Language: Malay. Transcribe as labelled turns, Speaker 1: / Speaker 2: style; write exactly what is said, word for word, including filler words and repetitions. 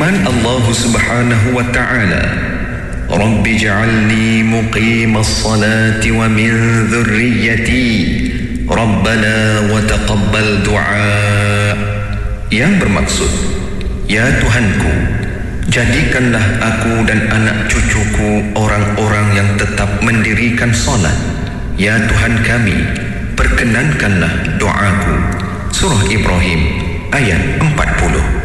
Speaker 1: Firman Allah Subhanahu wa ta'ala, Rabbi ja'alni muqimas salati wa min dhurriyyati Rabbana wa taqabbal du'a. Yang bermaksud, ya Tuhanku, jadikanlah aku dan anak cucuku orang-orang yang tetap mendirikan solat. Ya Tuhan kami, perkenankanlah doaku. Surah Ibrahim ayat empat puluh.